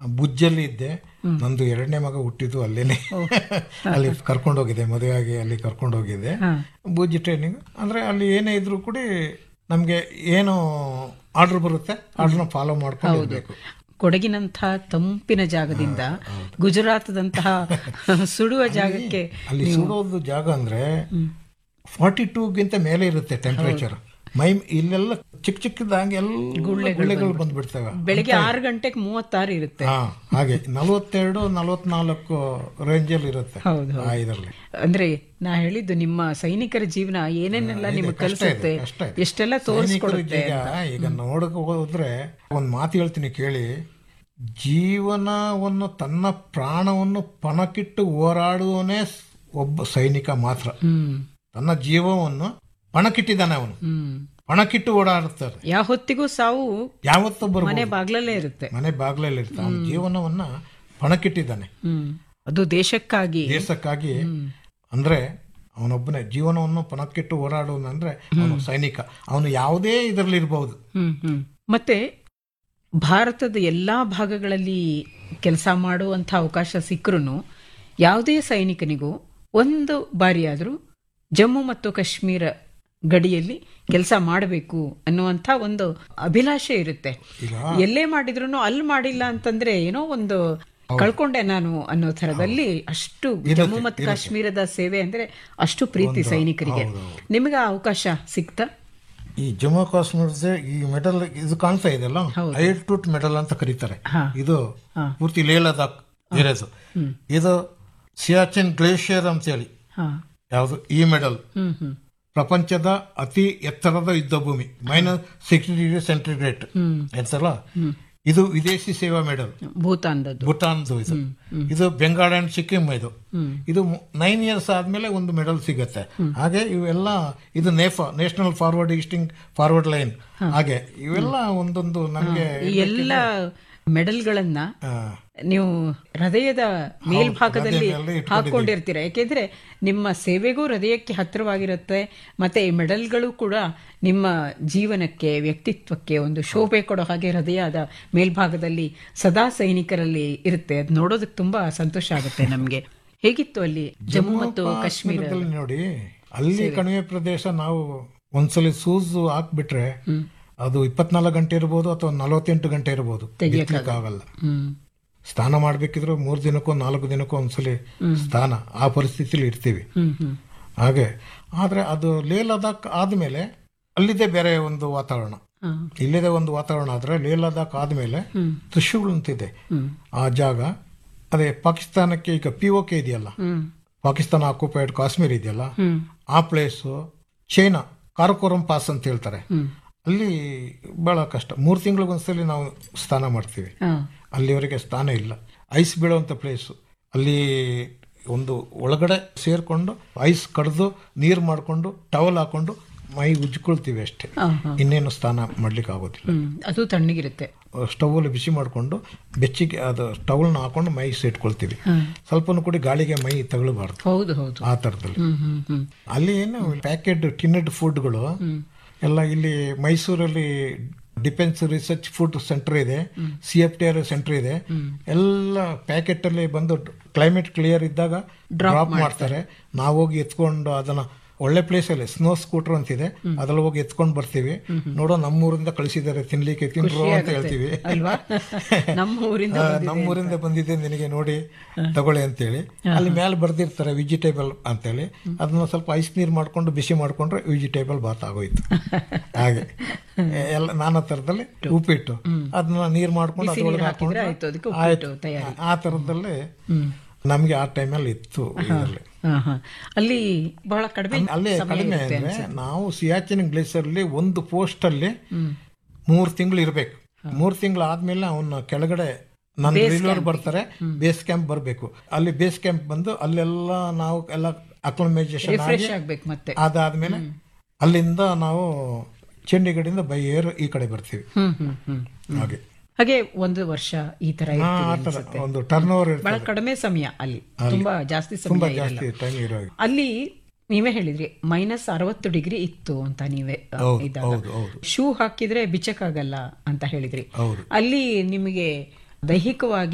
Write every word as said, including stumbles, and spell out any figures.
ಬುಜ್ಜಲ್ಲಿ ಇದ್ದೆ. ನಂದು ಎರಡನೇ ಮಗ ಹುಟ್ಟಿದ್ದು ಅಲ್ಲೇನೆ. ಅಲ್ಲಿ ಕರ್ಕೊಂಡು ಹೋಗಿದ್ದೆ, ಮದುವೆ ಆಗಿ ಅಲ್ಲಿ ಕರ್ಕೊಂಡು ಹೋಗಿದ್ದೆ. ಬುಜ್ಜಿ ಟ್ರೈನಿಂಗ್ ಅಂದ್ರೆ ಅಲ್ಲಿ ಏನೇ ಇದ್ರು ಕೂಡ ನಮ್ಗೆ ಏನು ಆರ್ಡರ್ ಬರುತ್ತೆ ಆರ್ಡರ್ನ ಫಾಲೋ ಮಾಡ್ಕೊಂಡು ಹೋಗ್ಬೇಕು. ಕೊಡಗಿನಂತಹ ತಂಪಿನ ಜಾಗದಿಂದ ಗುಜರಾತ್ದಂತಹ ಸುಡುವ ಜಾಗಕ್ಕೆ, ಅಲ್ಲಿ ಸುಡೋದು ಜಾಗ ಅಂದ್ರೆ ಫಾರ್ಟಿ ಟೂಗಿಂತ ಮೇಲೆ ಇರುತ್ತೆ ಟೆಂಪರೇಚರ್. ಮೈ ಇಲ್ಲೆಲ್ಲ ಚಿಕ್ಕ ಚಿಕ್ಕದಾಗಿ ಎಲ್ಲ ಗುಳ್ಳೆಗಳು ಬಂದ್ಬಿಡ್ತವೆ. ಬೆಳಿಗ್ಗೆ ಆರು ಗಂಟೆಗೆ ಮೂವತ್ತಾರು ಇರುತ್ತೆ. ಹಾಗೆ ನಲವತ್ತೆರಡು ನಲವತ್ನಾಲ್ಕು ರೇಂಜಲ್ಲಿ ಇರುತ್ತೆ ಇದರಲ್ಲಿ. ಅಂದ್ರೆ ನಾ ಹೇಳಿದ್ದು ನಿಮ್ಮ ಸೈನಿಕರ ಜೀವನ ಏನೇನೆಲ್ಲ ನಿಮ್ಗೆ ಕಲಿಸುತ್ತೆ, ಎಷ್ಟೆಲ್ಲ ತೋರಿಸ್ಕೊಡುತ್ತೆ. ಈಗ ನೋಡಕ್ ಹೋದ್ರೆ ಒಂದ್ ಮಾತು ಹೇಳ್ತೀನಿ ಕೇಳಿ. ಜೀವನವನ್ನು ತನ್ನ ಪ್ರಾಣವನ್ನು ಪಣಕ್ಕಿಟ್ಟು ಹೋರಾಡುವನೇ ಒಬ್ಬ ಸೈನಿಕ ಮಾತ್ರ. ತನ್ನ ಜೀವವನ್ನು ಪಣಕ್ಕಿಟ್ಟಿದ್ದಾನೆ ಅವನು, ಪಣಕ್ಕಿಟ್ಟು ಓಡಾಡುತ್ತಾರೆ. ಯಾವ ಹೊತ್ತಿಗೂ ಸಾವು ಯಾವತ್ತೊಬ್ಬರು ಮನೆ ಬಾಗ್ಲಲ್ಲೇ ಇರುತ್ತೆ, ಮನೆ ಬಾಗ್ಲಲ್ಲಿ ಇರುತ್ತೆ. ಅವನ ಜೀವನವನ್ನ ಪಣಕ್ಕಿಟ್ಟಿದ್ದಾನೆ ಅದು ದೇಶಕ್ಕಾಗಿ. ದೇಶಕ್ಕಾಗಿ ಅಂದ್ರೆ ಅವನೊಬ್ಬನೇ ಜೀವನವನ್ನು ಪಣಕ್ಕಿಟ್ಟು ಓಡಾಡುವಂದ್ರೆ ಅವನು ಸೈನಿಕ. ಅವನು ಯಾವುದೇ ಇದರಲ್ಲಿ ಇರಬಹುದು. ಮತ್ತೆ ಭಾರತದ ಎಲ್ಲಾ ಭಾಗಗಳಲ್ಲಿ ಕೆಲಸ ಮಾಡುವಂತ ಅವಕಾಶ ಸಿಕ್ಕರೂ ಯಾವುದೇ ಸೈನಿಕನಿಗೂ ಒಂದು ಬಾರಿಯಾದ್ರೂ ಜಮ್ಮು ಮತ್ತು ಕಾಶ್ಮೀರ ಗಡಿಯಲ್ಲಿ ಕೆಲಸ ಮಾಡಬೇಕು ಅನ್ನುವಂಥ ಒಂದು ಅಭಿಲಾಷೆ ಇರುತ್ತೆ. ಎಲ್ಲೇ ಮಾಡಿದ್ರು ಅಲ್ಲಿ ಮಾಡಿಲ್ಲ ಅಂತಂದ್ರೆ ಏನೋ ಒಂದು ಕಳ್ಕೊಂಡೆ ನಾನು ಅನ್ನೋ ಥರದಲ್ಲಿ. ಅಷ್ಟು ಜಮ್ಮು ಮತ್ತು ಕಾಶ್ಮೀರದ ಸೇವೆ ಅಂದ್ರೆ ಅಷ್ಟು ಪ್ರೀತಿ ಸೈನಿಕರಿಗೆ. ನಿಮಗೆ ಅವಕಾಶ ಸಿಕ್ತಾ? ಈ ಜಮ್ಮು ಕಾಶ್ಮೀರದ ಈ ಮೆಡಲ್ ಇದು ಕಾಣ್ತಾ ಇದೆಲ್ಲ, ಐಲ್ಟೂಟ್ ಮೆಡಲ್ ಅಂತ ಕರೀತಾರೆ. ಇದು ಪೂರ್ತಿ ಲೇ ಲದಾಖ್ ಇರೋದು. ಇದು ಸಿಯಾಚಿನ್ ಗ್ಲೇಷಿಯರ್ ಅಂತ ಹೇಳಿ ಯಾವುದು ಈ ಮೆಡಲ್ ಪ್ರಪಂಚದ ಅತಿ ಎತ್ತರದ ಯುದ್ಧ ಭೂಮಿ, ಮೈನಸ್ ಸಿಕ್ಸ್ಟಿ ಡಿಗ್ರಿ ಸೆಂಟಿಗ್ರೇಡ್ ಎತ್ತಲ್ಲ. ಇದು ವಿದೇಶಿ ಸೇವಾ ಮೆಡಲ್, ಭೂತಾನ್ದು ಭೂತಾನ್ದು ಇದು. ಇದು ಬೆಂಗಾಲ್ ಅಂಡ್ ಸಿಕ್ಕಿಂ. ಇದು ಇದು ನೈನ್ ಇಯರ್ಸ್ ಆದ್ಮೇಲೆ ಒಂದು ಮೆಡಲ್ ಸಿಗುತ್ತೆ. ಹಾಗೆ ಇವೆಲ್ಲ ಇದು NEFA, national forward easting forward line. ಹಾಗೆ ಇವೆಲ್ಲ ಒಂದೊಂದು ನಮ್ಗೆ ಎಲ್ಲ ಮೆಡಲ್ಗಳನ್ನ ನೀವು ಹೃದಯದ ಮೇಲ್ಭಾಗದಲ್ಲಿ ಹಾಕೊಂಡಿರ್ತೀರ. ಯಾಕೆಂದ್ರೆ ನಿಮ್ಮ ಸೇವೆಗೂ ಹೃದಯಕ್ಕೆ ಹತ್ತಿರವಾಗಿರುತ್ತೆ. ಮತ್ತೆ ಈ ಮೆಡಲ್ಗಳು ಕೂಡ ನಿಮ್ಮ ಜೀವನಕ್ಕೆ, ವ್ಯಕ್ತಿತ್ವಕ್ಕೆ ಒಂದು ಶೋಭೆ ಕೊಡೋ ಹಾಗೆ ಹೃದಯದ ಮೇಲ್ಭಾಗದಲ್ಲಿ ಸದಾ ಸೈನಿಕರಲ್ಲಿ ಇರುತ್ತೆ. ಅದು ನೋಡೋದಕ್ಕೆ ತುಂಬಾ ಸಂತೋಷ ಆಗುತ್ತೆ ನಮ್ಗೆ. ಹೇಗಿತ್ತು ಅಲ್ಲಿ ಜಮ್ಮು ಮತ್ತು ಕಾಶ್ಮೀರದಲ್ಲಿ? ನೋಡಿ, ಅಲ್ಲಿ ಕಣಿವೆ ಪ್ರದೇಶ. ನಾವು ಒಂದ್ಸಲಿ ಸೂಸ್ ಹಾಕ್ಬಿಟ್ರೆ ಅದು ಇಪ್ಪತ್ನಾಲ್ಕು ಗಂಟೆ ಇರ್ಬೋದು ಅಥವಾ ನಲವತ್ತೆಂಟು ಗಂಟೆ ಇರ್ಬೋದು, ಆಗಲ್ಲ. ಸ್ನಾನ ಮಾಡ್ಬೇಕಿದ್ರು ಮೂರ್ ದಿನಕ್ಕೋ ನಾಲ್ಕು ದಿನಕ್ಕೋ ಒಂದ್ಸಲಿ ಸ್ನಾನ, ಆ ಪರಿಸ್ಥಿತಿಲಿ ಇರ್ತೀವಿ. ಹಾಗೆ ಆದ್ರೆ ಅದು ಲೇ ಲದಾಖ್ ಆದ್ಮೇಲೆ ಅಲ್ಲಿದೆ ಬೇರೆ ಒಂದು ವಾತಾವರಣ, ಇಲ್ಲಿದೆ ಒಂದು ವಾತಾವರಣ. ಆದ್ರೆ ಲೇ ಲದಾಖ್ ಆದ್ಮೇಲೆ ತ್ರಿಶೂಲ್ ಅಂತಿದೆ ಆ ಜಾಗ. ಅದೇ ಪಾಕಿಸ್ತಾನಕ್ಕೆ ಈಗ ಪಿ ಓ ಕೆ ಇದೆಯಲ್ಲ, ಪಾಕಿಸ್ತಾನ ಆಕ್ಯುಪೈಡ್ ಕಾಶ್ಮೀರ್ ಇದೆಯಲ್ಲ, ಆ ಪ್ಲೇಸು ಚೈನಾ ಕಾರಕೋರಂ ಪಾಸ್ ಅಂತ ಹೇಳ್ತಾರೆ. ಅಲ್ಲಿ ಬಹಳ ಕಷ್ಟ. ಮೂರು ತಿಂಗಳಿಗೊಂದ್ಸಲಿ ನಾವು ಸ್ನಾನ ಮಾಡ್ತೀವಿ. ಅಲ್ಲಿವರೆಗೆ ಸ್ನಾನ ಇಲ್ಲ. Ice ಬೀಳುವಂತ place. ಅಲ್ಲಿ ಒಂದು ಒಳಗಡೆ ಸೇರ್ಕೊಂಡು ಐಸ್ ಕಡ್ದು ನೀರು ಮಾಡ್ಕೊಂಡು ಟವಲ್ ಹಾಕೊಂಡು ಮೈ ಉಜ್ಕೊಳ್ತೀವಿ ಅಷ್ಟೇ. ಇನ್ನೇನು ಸ್ನಾನ ಮಾಡ್ಲಿಕ್ಕೆ ಆಗೋದಿಲ್ಲ. ಅದು ತಣ್ಣಗಿರುತ್ತೆ. ಸ್ಟವ್ ಬಿಸಿ ಮಾಡ್ಕೊಂಡು ಬೆಚ್ಚಿಗೆ ಅದು ಟವಲ್ನ ಹಾಕೊಂಡು ಮೈ ಸೇಟ್ಕೊಳ್ತೀವಿ. ಸ್ವಲ್ಪನೂ ಕೂಡ ಗಾಳಿಗೆ ಮೈ ತಗೊಳ್ಬಾರ್ದು. ಹೌದು ಹೌದು, ಆ ತರದಲ್ಲಿ. ಅಲ್ಲಿ ಏನು ಪ್ಯಾಕೆಟ್ ಟಿನ್ನಡ್ ಫುಡ್ಗಳು ಎಲ್ಲ. ಇಲ್ಲಿ ಮೈಸೂರಲ್ಲಿ ಡಿಫೆನ್ಸ್ ರಿಸರ್ಚ್ ಫುಡ್ ಸೆಂಟರ್ ಇದೆ, C F T R centre ಇದೆ. ಎಲ್ಲ ಪ್ಯಾಕೆಟ್ ಅಲ್ಲಿ ಬಂದು ಕ್ಲೈಮೇಟ್ ಕ್ಲಿಯರ್ ಇದ್ದಾಗ ಡ್ರಾಪ್ ಮಾಡ್ತಾರೆ. ನಾವು ಹೋಗಿ ಎತ್ಕೊಂಡು ಅದನ್ನ ಒಳ್ಳೆ ಪ್ಲೇಸ್ ಅಲ್ಲಿ ಸ್ನೋ ಸ್ಕೂಟರ್ ಅಂತಿದೆ, ಅದ್ರಲ್ಲಿ ಹೋಗಿ ಎತ್ಕೊಂಡ್ ಬರ್ತೀವಿ. ನೋಡೋ ನಮ್ಮೂರಿಂದ ಕಳಿಸಿದ್ದಾರೆ ತಿನ್ಲಿಕ್ಕೆ, ತಿನ್ರು ಅಂತ ಹೇಳ್ತೀವಿ. ನಮ್ಮೂರಿಂದ ಬಂದಿದೆ ನಿನಗೆ ನೋಡಿ ತಗೊಳ್ಳಿ ಅಂತೇಳಿ. ಅಲ್ಲಿ ಮೇಲೆ ಬರ್ದಿರ್ತಾರೆ ವೆಜಿಟೇಬಲ್ ಅಂತೇಳಿ. ಅದನ್ನ ಸ್ವಲ್ಪ ಐಸ್ ನೀರ್ ಮಾಡ್ಕೊಂಡು ಬಿಸಿ ಮಾಡ್ಕೊಂಡ್ರೆ ವೆಜಿಟೇಬಲ್ ಬಾತ್ ಆಗೋಯ್ತು. ಹಾಗೆ ಎಲ್ಲ ನಾನಾ ತರದಲ್ಲಿ ಉಪ್ಪಿಟ್ಟು ಅದನ್ನ ನೀರ್ ಮಾಡ್ಕೊಂಡು ಅದ್ರೊಳಗೆ ಹಾಕೊಂಡ್ರೆ ಆಯ್ತು. ಆ ತರದಲ್ಲಿ ನಮ್ಗೆ ಆ ಟೈಮಲ್ಲಿ ಇತ್ತು. ಅಲ್ಲಿ ಬಹಳ ಕಡಿಮೆ, ಅಲ್ಲೇ ಕಡಿಮೆ ಅಂದ್ರೆ ನಾವು ಸಿಯಾಚಿನ್ ಗ್ಲೇಸಿಯರ್ ಅಲ್ಲಿ ಒಂದು ಪೋಸ್ಟ್ ಅಲ್ಲಿ ಮೂರ್ ತಿಂಗಳು ಇರ್ಬೇಕು. ಮೂರ್ ತಿಂಗಳು ಆದ್ಮೇಲೆ ಅವನ್ನ ಕೆಳಗಡೆ ನನ್ನ ರಿಲೋರ್ ಬರ್ತಾರೆ, ಬೇಸ್ ಕ್ಯಾಂಪ್ ಬರ್ಬೇಕು. ಅಲ್ಲಿ ಬೇಸ್ ಕ್ಯಾಂಪ್ ಬಂದು ಅಲ್ಲೆಲ್ಲ ನಾವು ಎಲ್ಲ ಅಕ್ಲಮೈಸೇಷನ್ ಮತ್ತೆ ಅದಾದ್ಮೇಲೆ ಅಲ್ಲಿಂದ ನಾವು ಚಂಡೀಗಢದಿಂದ ಬೈ ಏರ್ ಈ ಕಡೆ ಬರ್ತೀವಿ. ಹಾಗೆ ಹಾಗೆ ಒಂದು ವರ್ಷ ಈ ತರ ಒಂದು ಟರ್ನ್ ಓವರ್ ಬಹಳ ಕಡಿಮೆ ಸಮಯ. ಅಲ್ಲಿ ತುಂಬಾ ಜಾಸ್ತಿ ಸಮಯ ಅಲ್ಲಿ. ನೀವೇ ಹೇಳಿದ್ರಿ ಮೈನಸ್ ಅರವತ್ತು ಡಿಗ್ರಿ ಇತ್ತು ಅಂತ. ನೀವೇ ಇದ್ದಾಗ ಶೂ ಹಾಕಿದ್ರೆ ಬಿಚ್ಚಕ್ಕಾಗಲ್ಲ ಅಂತ ಹೇಳಿದ್ರಿ. ಅಲ್ಲಿ ನಿಮಗೆ ದೈಹಿಕವಾಗಿ